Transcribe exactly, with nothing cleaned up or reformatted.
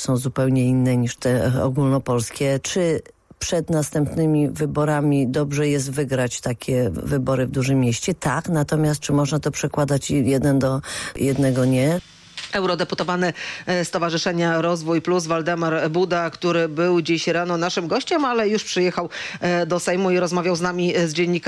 są zupełnie inne niż te ogólnopolskie. Czy przed następnymi wyborami dobrze jest wygrać takie wybory w dużym mieście? Tak, natomiast czy można to przekładać jeden do jednego? Nie. Eurodeputowany Stowarzyszenia Rozwój Plus Waldemar Buda, który był dziś rano naszym gościem, ale już przyjechał do Sejmu i rozmawiał z nami, z dziennikarzem.